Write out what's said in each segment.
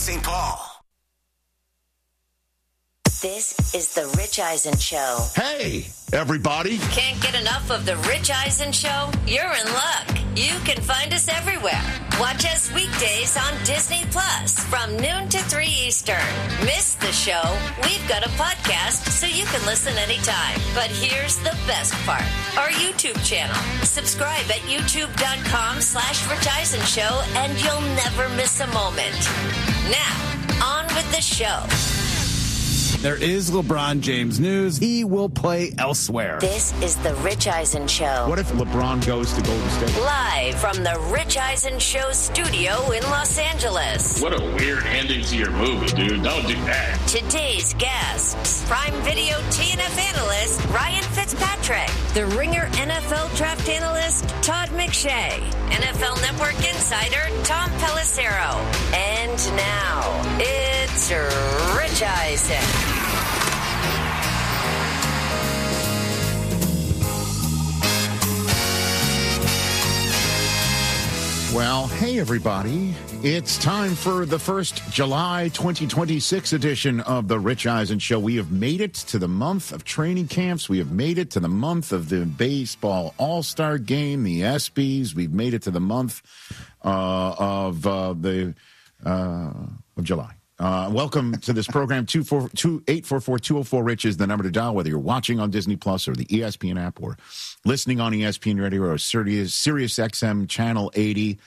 St. Paul. This is the Rich Eisen Show. Hey, everybody. Can't get enough of the Rich Eisen Show? You're in luck. You can find us everywhere. Watch us weekdays on Disney Plus from noon to 3 Eastern. Miss the show? We've got a podcast so you can listen anytime. But here's the best part. Our YouTube channel. Subscribe at youtube.com/Rich Eisen Show and you'll never miss a moment. Now, on with the show. There is LeBron James news. He will play elsewhere. This is the Rich Eisen Show. What if LeBron goes to Golden State? Live from the Rich Eisen Show studio in Los Angeles. What a weird ending to your movie, dude. Don't do that. Today's guests, Prime Video TNF analyst Ryan Fitzpatrick, the Ringer NFL draft analyst Todd McShay, NFL Network insider Tom Pelissero. And now, it's Rich Eisen. Well, hey, everybody. It's time for the first July 2026 edition of the Rich Eisen Show. We have made it to the month of training camps. We have made it to the month of the baseball all-star game, the ESPYs. We've made it to the month of July. Welcome to this program. 844-204-RICH is the number to dial, whether you're watching on Disney Plus or the ESPN app or listening on ESPN Radio or Sirius XM Channel 80.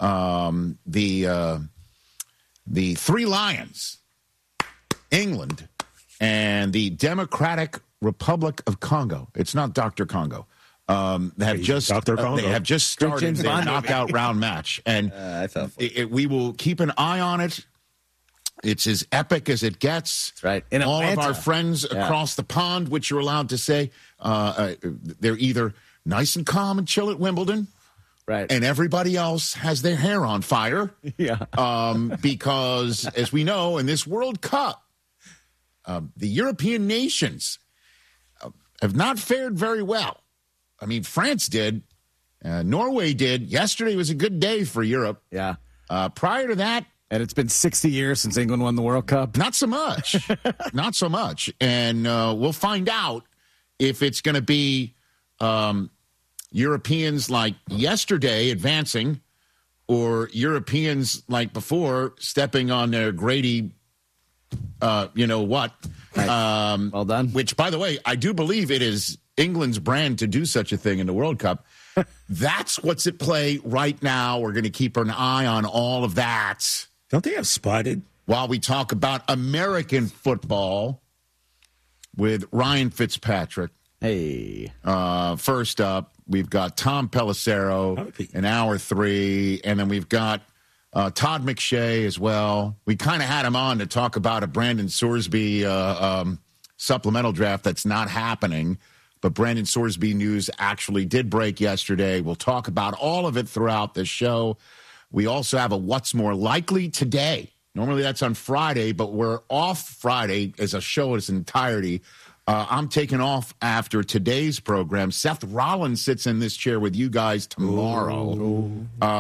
The three lions, England, and the Democratic Republic of Congo. It's not Dr. Congo. They have just started their knockout round match, and we will keep an eye on it. It's as epic as it gets. That's right. In all Atlanta. of our friends across the pond, which you're allowed to say, they're either nice and calm and chill at Wimbledon, right, and everybody else has their hair on fire. Because, as we know, in this World Cup, the European nations have not fared very well. I mean, France did. Norway did. Yesterday was a good day for Europe. Yeah. Prior to that, and it's been 60 years since England won the World Cup. Not so much. Not so much. And we'll find out if it's going to be Europeans like yesterday advancing or Europeans like before stepping on their Grady, what. Nice. Well done. Which, by the way, I do believe it is England's brand to do such a thing in the World Cup. That's what's at play right now. We're going to keep an eye on all of that. Don't they have Spotted? While we talk about American football with Ryan Fitzpatrick. Hey. First up, we've got Tom Pelissero in hour 3, and then we've got Todd McShay as well. We kind of had him on to talk about a Brandon Sorsby supplemental draft that's not happening, but Brandon Sorsby news actually did break yesterday. We'll talk about all of it throughout the show. We also have a What's More Likely today. Normally that's on Friday, but we're off Friday as a show in its entirety. I'm taking off after today's program. Seth Rollins sits in this chair with you guys tomorrow.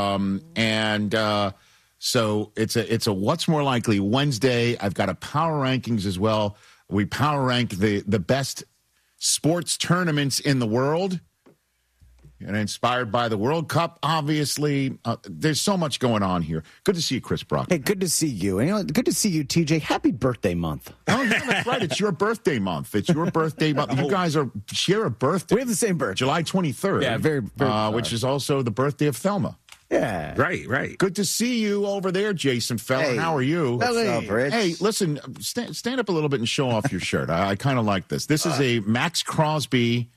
So it's a What's More Likely Wednesday. I've got a power rankings as well. We power rank the best sports tournaments in the world. And inspired by the World Cup, obviously. There's so much going on here. Good to see you, Chris Brock. Hey, good to see you. And good to see you, TJ. Happy birthday month. Oh, yeah, that's right. It's your birthday month. It's your birthday month. You guys share a birthday. We have the same birthday. July 23rd. Yeah, very which is also the birthday of Thelma. Yeah. Right. Good to see you over there, Jason Feller. Hey. How are you? What's up, Rich? Hey, listen, stand up a little bit and show off your shirt. I kind of like this. This is a Max Crosby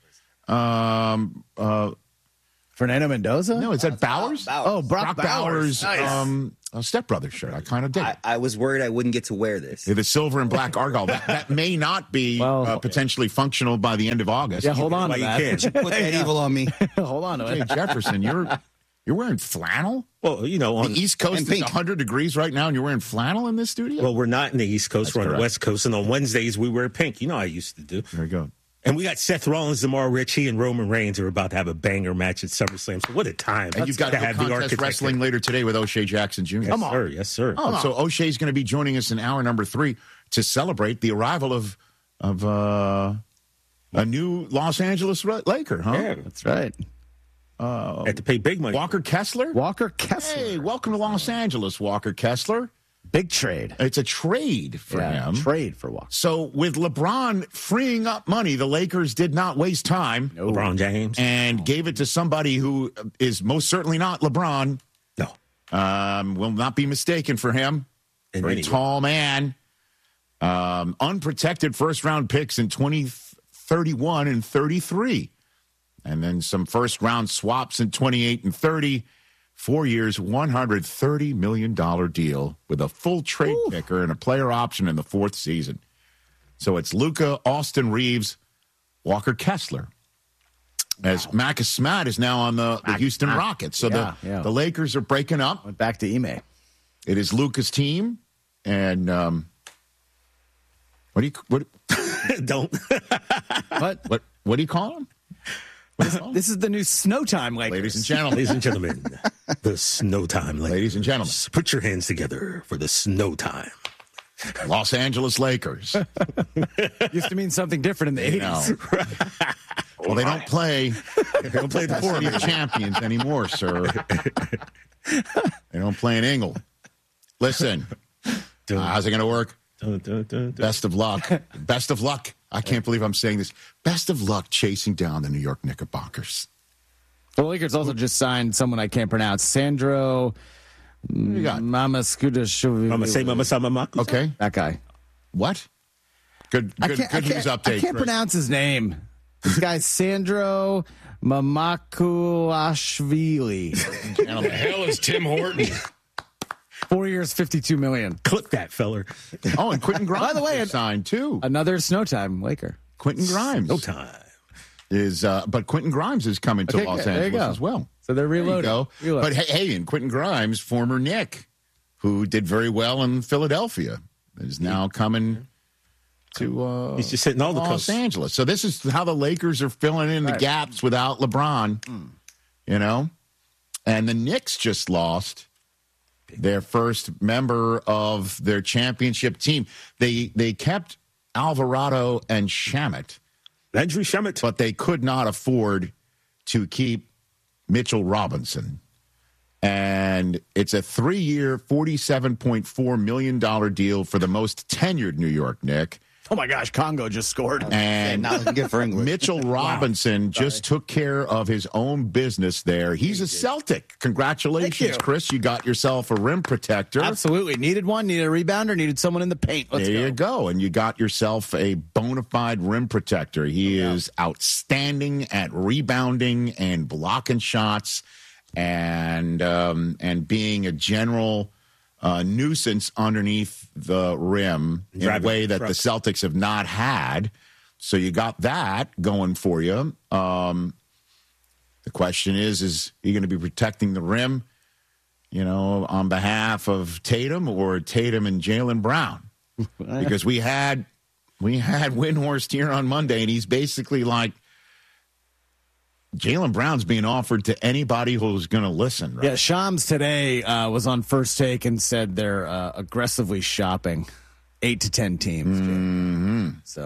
Fernando Mendoza? No, is that Bowers? Oh, Brock Bowers. Nice. Stepbrother shirt. I kind of did. I was worried I wouldn't get to wear this. The silver and black Argyle. That may not be potentially functional by the end of August. Yeah, hold on to that. Put that evil on me. Hold on to it. Hey, Jefferson, you're wearing flannel? Well, on the East Coast is 100 degrees right now, and you're wearing flannel in this studio? Well, we're not in the East Coast. That's we're on correct. the West Coast, and on Wednesdays we wear pink. You know I used to do. There you go. And we got Seth Rollins, Lamar Ritchie, and Roman Reigns are about to have a banger match at SummerSlam. So what a time. And you've got to No have the Contest architect Wrestling later today with O'Shea Jackson Jr. Yes, sir. Yes, sir. Oh, so O'Shea's going to be joining us in hour number 3 to celebrate the arrival of a new Los Angeles Laker, huh? Yeah, That's right. had to pay big money. Walker Kessler? Walker Kessler. Hey, welcome to Los Angeles, Walker Kessler. Big trade. It's a trade for him. Trade for Walker. So with LeBron freeing up money, the Lakers did not waste time. LeBron James. And gave it to somebody who is most certainly not LeBron. No. Will not be mistaken for him. Very tall man. Unprotected first-round picks in 2031 and 33. And then some first-round swaps in 28 and 30. 4 years, $130 million deal with a full trade kicker and a player option in the 4th season. So it's Luka, Austin Reeves, Walker Kessler. As Marcus Smart is now on the Houston Rockets. So the Lakers are breaking up. Went back to Ime. It is Luka's team. And what Don't. what do you call him? This is the new Snow Time Lakers. Ladies and gentlemen. Ladies and gentlemen, the Snow Time Lakers. Ladies and gentlemen. Put your hands together for the Snow Time. Los Angeles Lakers. Used to mean something different in the 80s. Well, they don't play the City of Champions anymore, sir. They don't play in England. Listen, how's it going to work? Best of luck. Best of luck. I can't believe I'm saying this. Best of luck chasing down the New York Knickerbockers. The Lakers also just signed someone I can't pronounce. Sandro Mamascuda. Okay. That guy. What? Good news update. I can't pronounce his name. This guy's Sandro Mamakuashvili. What the hell is Tim Horton? 4 years, $52 million. Clip that, feller. Oh, and Quentin Grimes By the way, signed too. Another Snow Time Laker. Quentin Grimes. No time. But Quentin Grimes is coming to Los Angeles as well. So they're reloading. But hey, and Quentin Grimes, former Knick, who did very well in Philadelphia, is now coming to he's just hitting all the Los coasts. Angeles. So this is how the Lakers are filling in the gaps without LeBron, you know? And the Knicks just lost their first member of their championship team. They kept Alvarado and Shamet. Landry Shamet. But they could not afford to keep Mitchell Robinson. And it's a 3-year, $47.4 million deal for the most tenured New York Knick. Oh, my gosh, Congo just scored. And not looking good for England. Mitchell Robinson just took care of his own business there. He's a Celtic. Congratulations, Chris. You got yourself a rim protector. Absolutely. Needed one, needed a rebounder, needed someone in the paint. Let's there go. you go. And you got yourself a bona fide rim protector. He is outstanding at rebounding and blocking shots and being a general nuisance underneath the rim in a way that the Celtics have not had. So you got that going for you. The question is he going to be protecting the rim, you know, on behalf of Tatum or Tatum and Jaylen Brown? Because we had Windhorst here on Monday, and he's basically like, Jaylen Brown's being offered to anybody who's going to listen. Right? Yeah, Shams today was on First Take and said they're aggressively shopping 8 to 10 teams. Mm-hmm.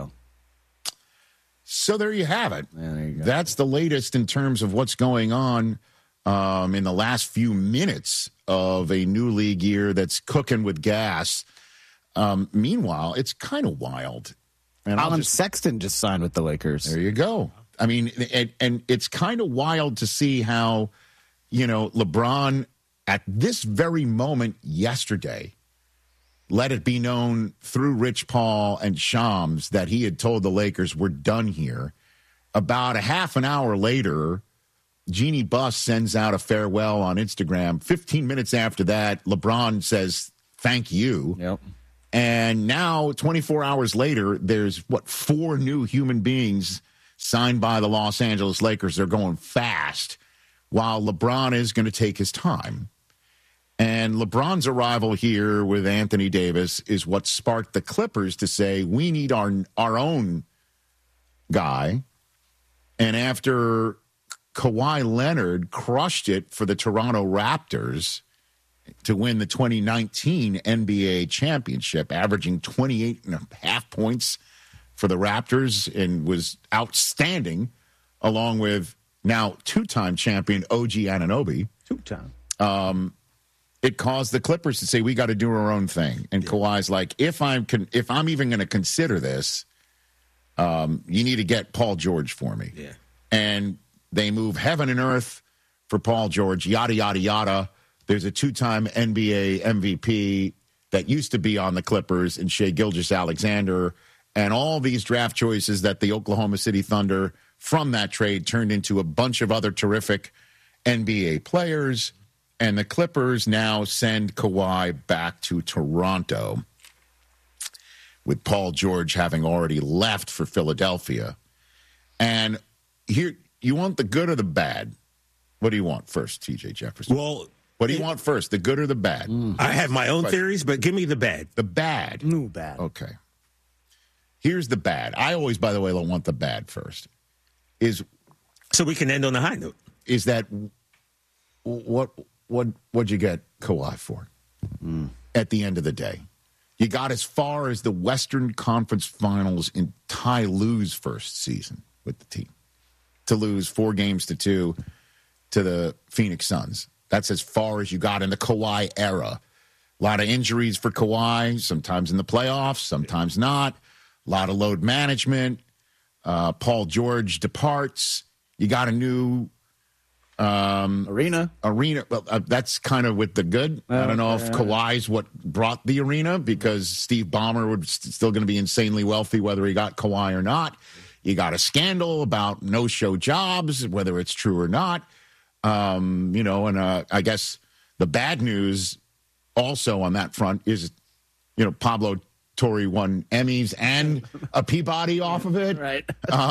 So there you have it. Yeah, there you go. That's the latest in terms of what's going on in the last few minutes of a new league year that's cooking with gas. Meanwhile, it's kind of wild. And Alan Sexton just signed with the Lakers. There you go. I mean, and it's kind of wild to see how, you know, LeBron at this very moment yesterday let it be known through Rich Paul and Shams that he had told the Lakers, we're done here. About a half an hour later, Jeannie Buss sends out a farewell on Instagram. 15 minutes after that, LeBron says, thank you. Yep. And now, 24 hours later, there's, 4 new human beings signed by the Los Angeles Lakers. They're going fast, while LeBron is going to take his time. And LeBron's arrival here with Anthony Davis is what sparked the Clippers to say, we need our own guy. And after Kawhi Leonard crushed it for the Toronto Raptors to win the 2019 NBA championship, averaging 28.5 points for the Raptors and was outstanding, along with now two-time champion OG Anunoby. Two-time. It caused the Clippers to say, we got to do our own thing. And Kawhi's like, if I'm even going to consider this, you need to get Paul George for me. Yeah. And they move heaven and earth for Paul George, yada, yada, yada. There's a two-time NBA MVP that used to be on the Clippers in Shai Gilgeous-Alexander, and all these draft choices that the Oklahoma City Thunder from that trade turned into a bunch of other terrific NBA players. And the Clippers now send Kawhi back to Toronto, with Paul George having already left for Philadelphia. And here, you want the good or the bad? What do you want first, TJ Jefferson? Well, what do you want first, the good or the bad? I have my own theories, but give me the bad. The bad. No bad. Okay. Here's the bad. I always, by the way, want the bad first. So we can end on a high note. Is that what'd you get Kawhi for at the end of the day? You got as far as the Western Conference Finals in Ty Lue's first season with the team, to lose 4-2 to the Phoenix Suns. That's as far as you got in the Kawhi era. A lot of injuries for Kawhi, sometimes in the playoffs, sometimes not. A lot of load management. Paul George departs. You got a new arena. Well, that's kind of with the good. I don't know if Kawhi's what brought the arena, because Steve Ballmer was still going to be insanely wealthy whether he got Kawhi or not. You got a scandal about no-show jobs, whether it's true or not. And I guess the bad news also on that front is, Pablo Torre won Emmys and a Peabody off of it. Right.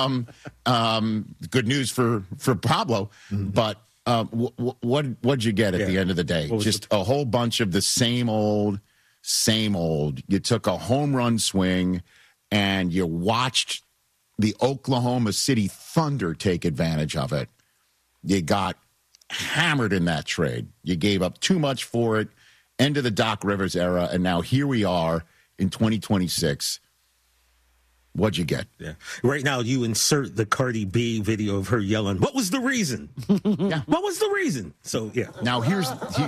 Good news for Pablo. Mm-hmm. But what'd you get at the end of the day? Just a whole bunch of the same old. You took a home run swing and you watched the Oklahoma City Thunder take advantage of it. You got hammered in that trade. You gave up too much for it. End of the Doc Rivers era, and now here we are in 2026. What'd you get? Yeah. Right now, you insert the Cardi B video of her yelling, "What was the reason?" Yeah. What was the reason? So, yeah. Now, here's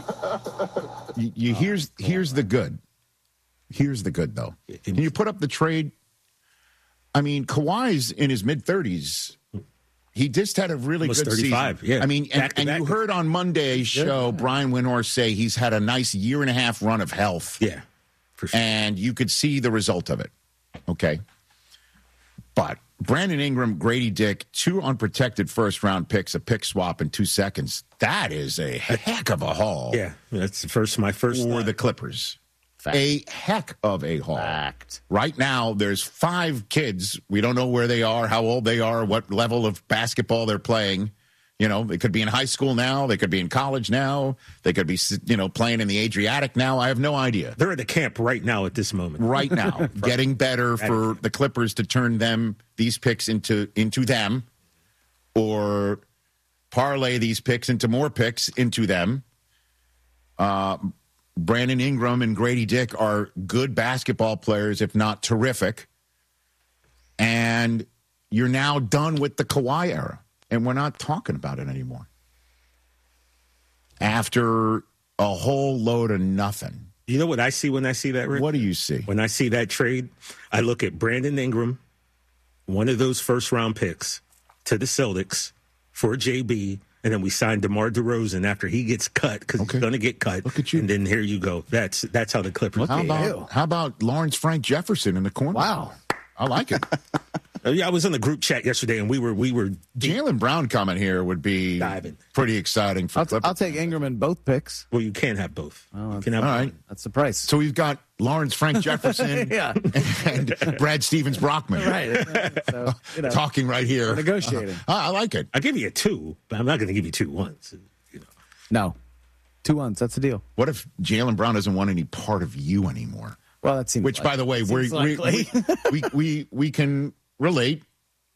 the good. Here's the good, though. Can you put up the trade? I mean, Kawhi's in his mid-30s. He just had a really good 35, season. Yeah. I mean, and you heard on Monday's show, Brian Windhorst say he's had a nice year-and-a-half run of health. Yeah, for sure. And you could see the result of it. Okay. But Brandon Ingram, Grady Dick, 2 unprotected first-round picks, a pick swap in 2 seconds. That is a heck of a haul. Yeah, that's my first for thought. the Clippers. Fact. A heck of a haul. Fact. Right now, there's 5 kids. We don't know where they are, how old they are, what level of basketball they're playing. They could be in high school now. They could be in college now. They could be, playing in the Adriatic now. I have no idea. They're at the camp right now at this moment. Right now. Getting better for the Clippers to turn these picks into them, or parlay these picks into more picks into them. Brandon Ingram and Grady Dick are good basketball players, if not terrific. And you're now done with the Kawhi era. And we're not talking about it anymore. After a whole load of nothing. You know what I see when I see that, Rick? What do you see? When I see that trade, I look at Brandon Ingram, one of those first-round picks, to the Celtics for JB, and then we signed DeMar DeRozan after he gets cut, because he's going to get cut. Look at you. And then here you go. That's how the Clippers. How about Lawrence Frank Jefferson in the corner? Wow. I like it. Yeah, I was in the group chat yesterday, and we were Jaylen Brown coming here would be diving. Pretty exciting for Clippers. I'll take Ingram in both picks. Well, you can't have both. Oh, you can have all right. That's the price. So we've got Lawrence Frank Jefferson and Brad Stevens Brockman. Right. So, talking right here. We're negotiating. I like it. I'll give you a 2, but I'm not going to give you 2 once. No. 2 ones. That's the deal. What if Jaylen Brown doesn't want any part of you anymore? Well, that seems Which, by the way, we can relate.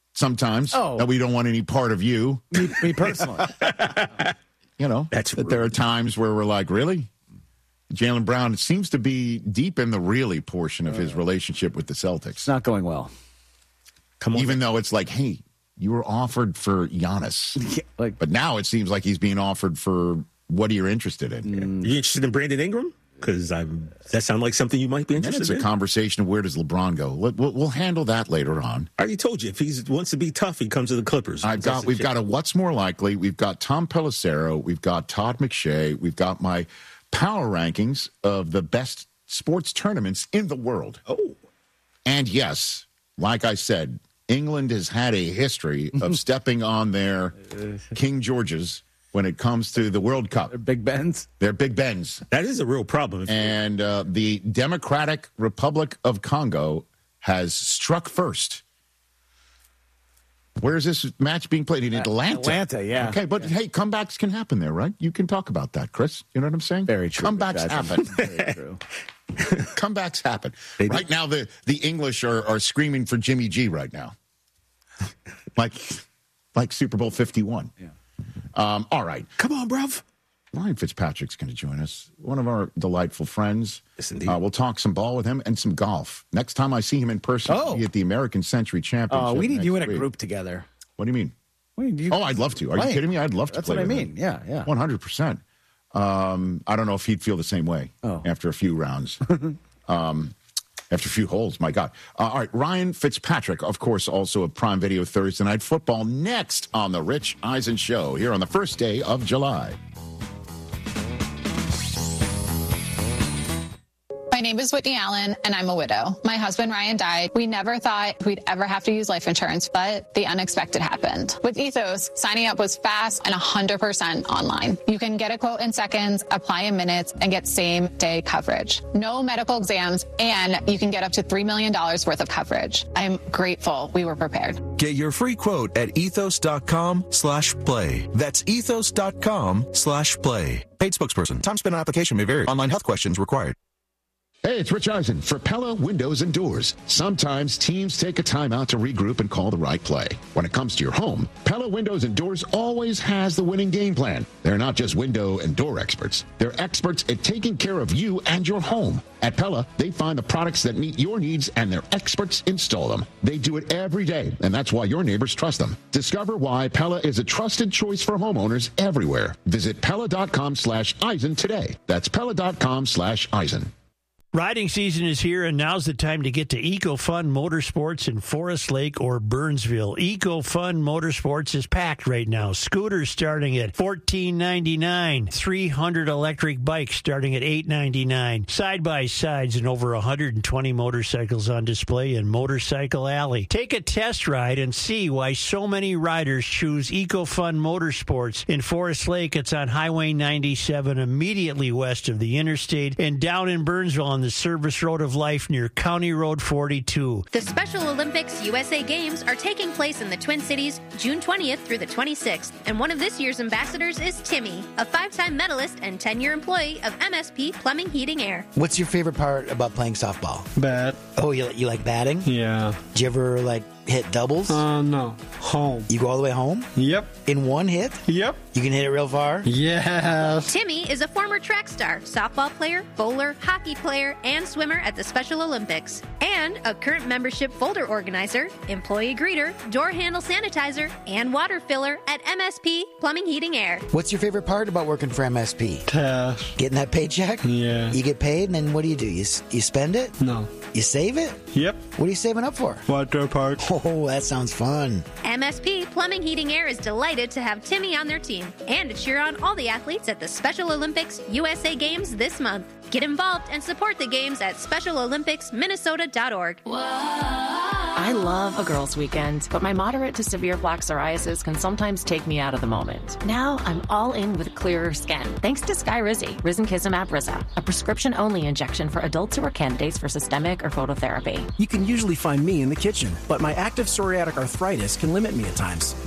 sometimes that we don't want any part of you. Me personally. That there are times where we're like, really? Jaylen Brown seems to be deep in the really portion of his relationship with the Celtics. It's not going well. Come on. Even though it's like, hey, you were offered for Giannis. But now it seems like he's being offered for what you're interested in. You interested in Brandon Ingram? Because that sounds like something you might be interested in. It's a conversation of where does LeBron go. We'll handle that later on. I already told you, if he wants to be tough, he comes to the Clippers. We've got a what's more likely. We've got Tom Pelissero. We've got Todd McShay. We've got my power rankings of the best sports tournaments in the world. Oh. And yes, like I said, England has had a history of stepping on their King Georges when it comes to the World Cup. They're Big Bens. They're Big Bens. That is a real problem. And the Democratic Republic of Congo has struck first. Where is this match being played? In Atlanta. Atlanta, yeah. Okay, but hey, comebacks can happen there, right? You can talk about that, Chris. You know what I'm saying? Very true. Comebacks happen. Very true. Comebacks happen. Right now, the English are screaming for Jimmy G right now. Like Super Bowl 51. Yeah. All right. Come on, bruv. Ryan Fitzpatrick's going to join us. One of our delightful friends. Yes, indeed. We'll talk some ball with him and some golf. Next time I see him in person, he'll be at the American Century Championship. We need you in a group together. What do you mean? I'd love to. Are you kidding me? I'd love to play with him. That's what I mean. Yeah. 100%. I don't know if he'd feel the same way after a few rounds. After a few holes, my God. All right, Ryan Fitzpatrick, of course, also of Prime Video Thursday Night Football, next on The Rich Eisen Show, here on the first day of July. My name is Whitney Allen, and I'm a widow. My husband, Ryan, died. We never thought we'd ever have to use life insurance, but the unexpected happened. With Ethos, signing up was fast and 100% online. You can get a quote in seconds, apply in minutes, and get same-day coverage. No medical exams, and you can get up to $3 million worth of coverage. I'm grateful we were prepared. Get your free quote at ethos.com/play. That's ethos.com/play. Paid spokesperson. Time spent on application may vary. Online health questions required. Hey, it's Rich Eisen for Pella Windows and Doors. Sometimes teams take a timeout to regroup and call the right play. When it comes to your home, Pella Windows and Doors always has the winning game plan. They're not just window and door experts. They're experts at taking care of you and your home. At Pella, they find the products that meet your needs and their experts install them. They do it every day, and that's why your neighbors trust them. Discover why Pella is a trusted choice for homeowners everywhere. Visit Pella.com/Eisen today. That's Pella.com/Eisen. Riding season is here, and now's the time to get to EcoFun Motorsports in Forest Lake or Burnsville. EcoFun Motorsports is packed right now. Scooters starting at $14.99. 300 electric bikes starting at $8.99. Side-by-sides and over 120 motorcycles on display in Motorcycle Alley. Take a test ride and see why so many riders choose EcoFun Motorsports. In Forest Lake, it's on Highway 97, immediately west of the interstate, and down in Burnsville on the Service Road of Life near County Road 42. The Special Olympics USA Games are taking place in the Twin Cities June 20th through the 26th, and one of this year's ambassadors is Timmy, a 5-time medalist and 10-year employee of MSP Plumbing, Heating, Air. What's your favorite part about playing softball? Bat. Oh, you like batting? Yeah. Do you ever, hit doubles? No. Home. You go all the way home? Yep. In one hit? Yep. You can hit it real far? Yes. Timmy is a former track star, softball player, bowler, hockey player, and swimmer at the Special Olympics, and a current membership folder organizer, employee greeter, door handle sanitizer, and water filler at MSP Plumbing, Heating, Air. What's your favorite part about working for MSP? Cash. Getting that paycheck? Yeah. You get paid, and then what do? You spend it? No. You save it? Yep. What are you saving up for? Water park. Oh, that sounds fun. MSP Plumbing, Heating, Air is delighted to have Timmy on their team and to cheer on all the athletes at the Special Olympics USA Games this month. Get involved and support the games at SpecialOlympicsMinnesota.org. I love a girls' weekend, but my moderate to severe plaque psoriasis can sometimes take me out of the moment. Now I'm all in with clearer skin, thanks to Skyrizi, Risankizumab Rizza, a prescription-only injection for adults who are candidates for systemic or phototherapy. You can usually find me in the kitchen, but my active psoriatic arthritis can limit me at times.